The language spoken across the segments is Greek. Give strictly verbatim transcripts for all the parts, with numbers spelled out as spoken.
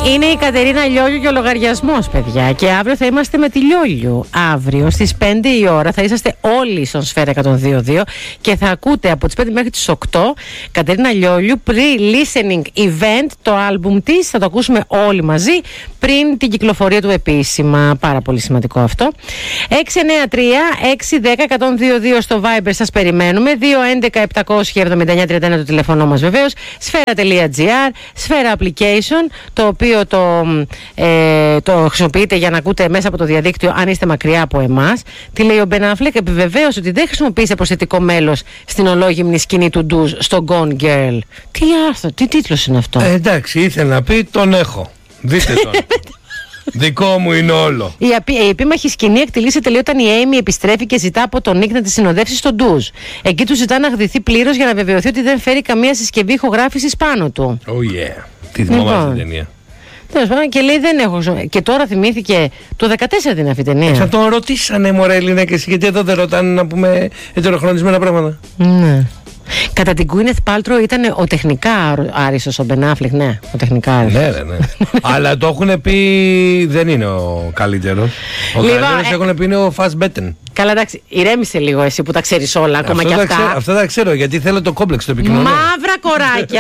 Είναι η Κατερίνα Λιόλιου και ο λογαριασμός, παιδιά. Και αύριο θα είμαστε με τη Λιόλιου. Αύριο στις πέντε η ώρα θα είσαστε όλοι στον Σφαίρα εκατόν δύο δύο και θα ακούτε από τις πέντε μέχρι τις οκτώ Κατερίνα Λιόλιου pre-listening event, το άλμπουμ της. Θα το ακούσουμε όλοι μαζί πριν την κυκλοφορία του επίσημα. Πάρα πολύ σημαντικό αυτό. έξι εννιά τρία έξι ένα μηδέν ένα μηδέν δύο δύο στο Viber σας περιμένουμε. δύο έντεκα επτακόσια εβδομήντα εννιά τριάντα ένα το τηλεφωνό μας βεβαίως. Σφαίρα.gr, Σφαίρα application, το οποίο το, ε, το χρησιμοποιείτε για να ακούτε μέσα από το διαδίκτυο αν είστε μακριά από εμάς. Τι λέει ο Μπεν Αφλεκ? Επιβεβαίωσε ότι δεν χρησιμοποίησε προσθετικό μέλος στην ολόγυμνη σκηνή του Ντουζ στο Gone Girl. Τι άρθρο, τι τίτλος είναι αυτό? Ε, εντάξει, ήθελα να πει τον έχω. Δείτε τον. Δικό μου είναι όλο. Η, απει, η επίμαχη σκηνή εκτελήσεται λέει όταν η Amy επιστρέφει και ζητά από τον Νίκ να τη συνοδεύσει στον Ντουζ. Εκεί του ζητά να γδυθεί πλήρως για να βεβαιωθεί ότι δεν φέρει καμία συσκευή ηχογράφησης πάνω του. Oh yeah. Τι θυμάμαι αυτή την ταινία. Τέλος πάντων, και λέει δεν έχω. Και τώρα θυμήθηκε το δεκατέσσερα την αυτή ταινία. Ε, θα τον ρωτήσανε μωρέ Ελληνέκες, γιατί εδώ δεν ρωτάνε να πούμε ετεροχρονισμένα πράγματα. Ναι. Κατά την Gwyneth Paltrow ήταν ο τεχνικά άριστος ο Μπεν Αφλεκ, ναι, ο τεχνικά άριστος. Ναι, ναι, ναι. Αλλά το έχουν πει δεν είναι ο καλύτερος. Ο λοιπόν, καλύτερος ε... έχουν πει είναι ο Fast Betten. Καλά, εντάξει, ηρέμησε λίγο εσύ που τα ξέρεις όλα, ακόμα αυτό και αυτά. Ξέρω, αυτά τα ξέρω, γιατί θέλω το κόμπλεξ το επικοινωνία. Μαύρα κοράκια.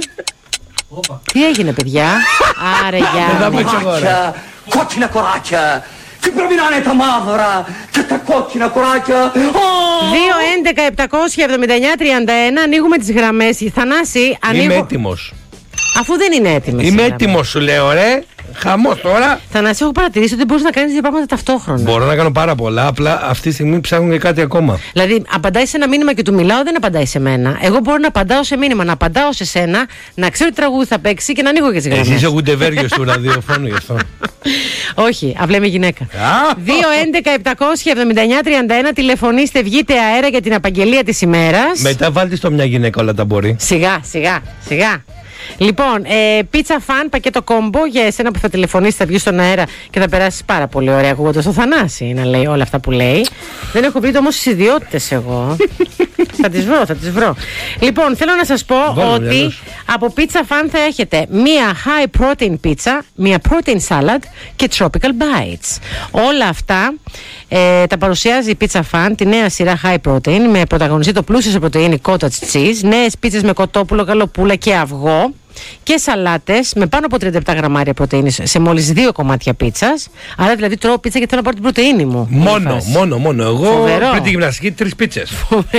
Τι έγινε, παιδιά? Άρε, γεια. Κόκκινα κοράκια. Τι πρέπει να είναι τα μαύρα και τα κόκκινα κοράκια? δύο έντεκα επτακόσια εβδομήντα εννιά τριάντα ένα. Ανοίγουμε τις γραμμές. Θανάση, ανοίγω... Είμαι έτοιμος. Αφού δεν είναι έτοιμος. Είμαι έτοιμος σου λέω ρε. Χαμός τώρα. Θανάση, έχω παρατηρήσει ότι μπορείς να κάνεις δύο πράγματα ταυτόχρονα. Μπορώ να κάνω πάρα πολλά. Απλά αυτή τη στιγμή ψάχνουν και κάτι ακόμα. Δηλαδή, απαντάει σε ένα μήνυμα και του μιλάω, δεν απαντάει σε μένα. Εγώ μπορώ να απαντάω σε μήνυμα, να απαντάω σε σένα, να ξέρω τι τραγούδι θα παίξει και να ανοίγω και τις γραμμές. Εσύ είσαι ο γουντεβέργιος του ραδιοφώνου γι' αυτό. Όχι, απλά είμαι γυναίκα. δύο έντεκα επτακόσια εβδομήντα εννιά τριάντα ένα. Τηλεφωνήστε, βγείτε αέρα για την απαγγελία της ημέρας. Μετά βάλτε στο μια γυναίκα όλα τα μπορεί. Σιγά, σιγά, σιγά. Λοιπόν, ε, πίτσα φαν, πακέτο κόμπο για εσένα που θα τηλεφωνήσεις, θα βγεις στον αέρα και θα περάσεις πάρα πολύ ωραία ακούγοντας το Θανάση να λέει όλα αυτά που λέει. Δεν έχω βρει όμως τις ιδιότητες εγώ. Θα τις βρω, θα τις βρω. Λοιπόν, θέλω να σας πω Βάλω ότι μυαλός. από πίτσα φαν θα έχετε μία high protein pizza, μία protein salad και tropical bites. Όλα αυτά ε, τα παρουσιάζει η πίτσα φαν, τη νέα σειρά high protein με πρωταγωνιστή το πλούσιο σε πρωτεΐνη cottage cheese, νέες πίτσες με κοτόπουλο, γαλοπούλα και αυγό και σαλάτες με πάνω από τριάντα επτά γραμμάρια πρωτεΐνης σε μόλις δύο κομμάτια πίτσας. Άρα δηλαδή τρώω πίτσα γιατί θέλω να πάρω την πρωτεΐνη μου. Μόνο, μόνο, μόνο. Εγώ Φοβερό. πριν τη γυμναστική τρεις πίτσες.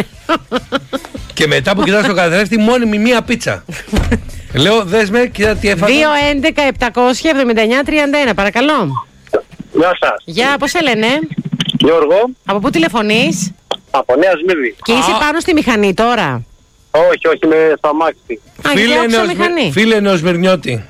Και μετά που κοιτάω στο καθρέφτη μόνιμη μία πίτσα. Λέω δες με, κοίτα τι έφαγα. δύο έντεκα επτακόσια εβδομήντα εννιά τριάντα ένα, παρακαλώ. Γεια σας. Γεια, πώς σε λένε? Γιώργο. Από πού τηλεφωνείς? Από Νέα Σμύρνη. Και είσαι πάνω στη μηχανή τώρα? Όχι, όχι, είμαι στο αμάξι. Α, Φίλε Νεοσμυρνιώτη.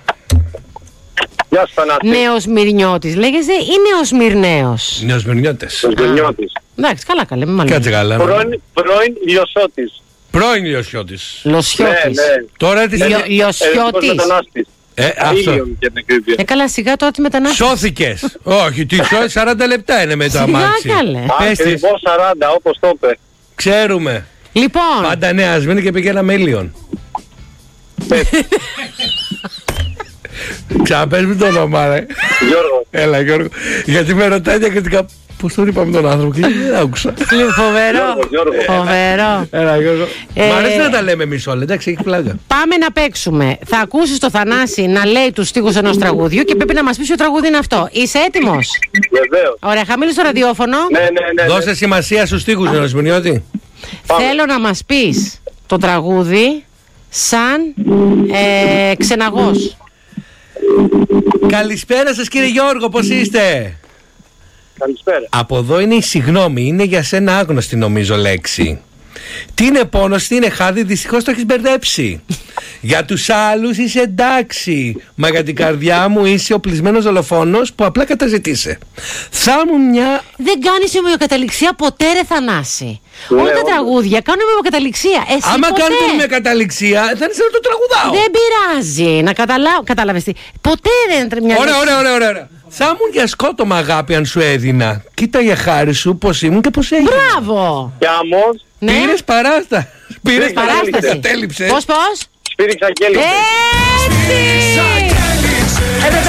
Γεια σου Θανάση. Νεοσμυρνιώτης λέγεσαι ή Νεοσμυρναίος? Νεοσμυρνιώτες. Νεοσμυρνιώτης. Εντάξει, καλά καλέ, μην μάλλον. Κάτσε καλά. Πρώην, πρώην Λιωσότης. Πρώην Λιωσιώτης. Λοσιώτης. Ναι, ναι. Τώρα τι Λιο- Λιωσιώτης. Ε, αυτό. Ε, καλά, σιγά τώρα τι μετανάστες. Σώθηκες. Όχι, τι σώθηκες, σαράντα λεπτά είναι με το Σιγά, αμάξι. καλέ. Πες της. Ακριβώς σαράντα, όπως το είπε. Ξέρουμε. Λοιπόν, Πάντα Νέα Σμύρνη και πήγε ένα μέλιον. Ξαναπες με το όνομα ρε. Γιώργο. Έλα Γιώργο. Γιατί με ρωτάει διακριτικά πώς τον είπαμε τον άνθρωπο και δεν άκουσα. φοβερό. Γιώργο. Φοβερό. Έλα Γιώργο. Ε, Μ' αρέσει να τα λέμε εμείς όλα, εντάξει, έχει πλάκα. Πάμε να παίξουμε. Θα ακούσεις το Θανάση να λέει τους στίχους ενός τραγουδιού και πρέπει να μας πεις ποιο τραγούδι είναι αυτό. Είσαι έτοιμος? Βεβαίως. Ωραία, χαμήλωσε το ραδιόφωνο. Ναι, ναι, ναι. ναι. Δώσε σημασία στους στίχους, Νεοσμυρνιώτη. Θέλω να μας πεις το τραγούδι σαν ε, ξεναγός. Καλησπέρα σας κύριε Γιώργο, πώς είστε? Καλησπέρα. Από εδώ είναι η συγγνώμη, είναι για σένα άγνωστη νομίζω λέξη. Τι είναι πόνος, τι είναι χάδι, δυστυχώς το έχεις μπερδέψει. Για τους άλλους είσαι εντάξει, μα για την καρδιά μου είσαι ο πλεισμένος δολοφόνος που απλά καταζητείσαι. Θα μου μια... Δεν κάνεις ομοιοκαταληξία ποτέ ρε Θανάση. Ναι, Όλα τα όντως. τραγούδια κάνουν ομοιοκαταληξία. Εσύ Άμα ποτέ. κάνετε μια καταληξία, θα είναι σαν να το τραγουδάω. Δεν πειράζει. Να καταλάβω. Κατάλαβες τι. Ποτέ δεν είναι μια. Ωραία, ωραία, ωραία, ωραία. Θα ήμουν για σκότωμα αγάπη αν σου έδινα. Κοίτα για χάρη σου πώς ήμουν και πώς έγινα. Μπράβο. Και αμός. Ναι. Πήρες παράσταση. Πήρες Παράσταση. παράσταση. Τέλειψε. Πώς, πώς. Σπύριξα και έλειψε. Έτσι.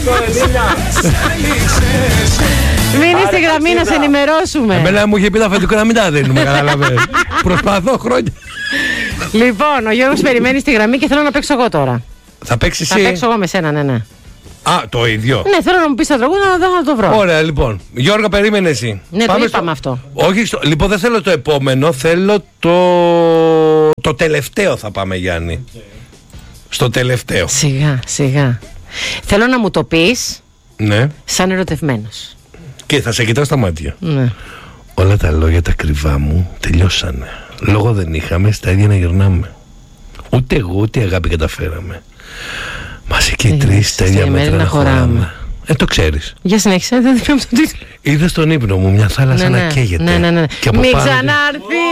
Μείνει στη γραμμή να σε ενημερώσουμε. Εμένα μου είχε πει το αφεντικό να μην τα δίνουμε, καταλαβαίνεις. Προσπαθώ χρόνια. Λοιπόν, ο Γιώργος περιμένει στη γραμμή και θέλω να παίξω εγώ τώρα. Θα παίξεις Θα εσύ? παίξω εγώ με σένα, ναι, ναι. Α, το ίδιο. Ναι, θέλω να μου πεις το τραγούδι να δω να το βρω. Ωραία, λοιπόν. Γιώργο, περίμενε εσύ. Ναι, Πάμε το είπαμε στο... αυτό. Όχι, στο... λοιπόν, δεν θέλω το επόμενο. Θέλω το. Το τελευταίο θα πάμε, Γιάννη. Okay. Στο τελευταίο. Σιγά, σιγά. Θέλω να μου το πεις. Ναι. Σαν ερωτευμένος. Και θα σε κοιτάω στα μάτια. Ναι. Όλα τα λόγια τα κρυβά μου τελειώσανε. Λόγο δεν είχαμε, στα ίδια να γυρνάμε. Ούτε εγώ ούτε αγάπη καταφέραμε. Μαζί και οι τρεις στα ίδια μέτρα να χωράμε. Ε, το ξέρεις. Για συνέχισε, δεν θυμάμαι το τίτλο. Είδες στον ύπνο μου μια θάλασσα ναι, να ναι. καίγεται. Ναι, ναι, ναι. Και από Μην πάνω... ξανάρθει!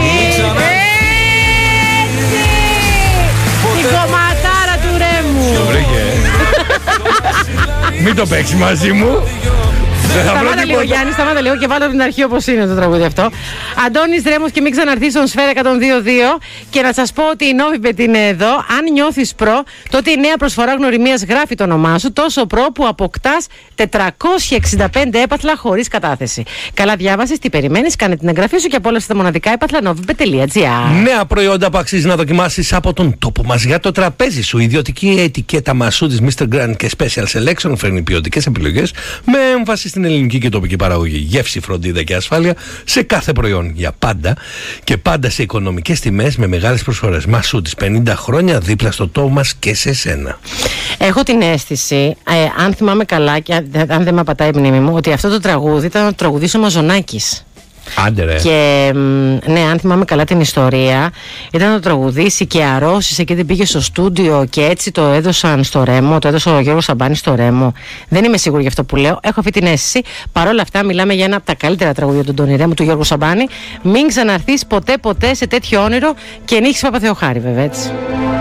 Η κομματάρα του Ρέμου. Το βρήκε. Μην το παίξει μαζί μου. Σταμάτα λίγο, Γιάννη, σταμάτα λίγο και βάλω την αρχή όπως είναι το τραγούδι αυτό. Αντώνης Ρέμος και μην ξαναρθεί στον Σφαίρα εκατόν δύο δύο. Και να σας πω ότι η Novibet είναι εδώ. Αν νιώθεις προ, τότε η νέα προσφορά γνωριμίας γράφει το όνομά σου. Τόσο προ που αποκτάς τετρακόσια εξήντα πέντε έπαθλα χωρίς κατάθεση. Καλά διάβασες, τι περιμένεις, κάνε την εγγραφή σου και απόλαυσε τα μοναδικά έπαθλα novibet τελεία gr. Νέα προϊόντα που αξίζει να δοκιμάσεις από τον τόπο μας για το τραπέζι σου. Η ιδιωτική ετικέτα Μασούτης μίστερ Grand και Special Selection φέρνει ποιοτικές επιλογές με έμφαση στην ελληνική και τοπική παραγωγή, γεύση, φροντίδα και ασφάλεια σε κάθε προϊόν για πάντα και πάντα σε οικονομικές τιμές με μεγάλες προσφορές. Μασούτης, πενήντα χρόνια δίπλα στο τόπο μας και σε σένα. Έχω την αίσθηση, ε, αν θυμάμαι καλά και αν, αν δεν με απατάει η μνήμη μου, ότι αυτό το τραγούδι ήταν το τραγουδίσει ο Μαζονάκης. Άντε ρε. Και ναι, αν θυμάμαι καλά την ιστορία, ήταν να το τραγουδήσει και αρρώστησε και δεν πήγε στο στούντιο και έτσι το έδωσαν στο Ρέμο, το έδωσε ο Γιώργος Σαμπάνης στο Ρέμο. Δεν είμαι σίγουρη για αυτό που λέω, έχω αυτή την αίσθηση. Παρ' όλα αυτά, μιλάμε για ένα από τα καλύτερα τραγούδια του Ντόνι Ρέμου, του Γιώργου Σαμπάνη. Μην ξαναρθείς ποτέ ποτέ σε τέτοιο όνειρο και νύχεις Παπαθεοχάρη, βέβαια, έτσι.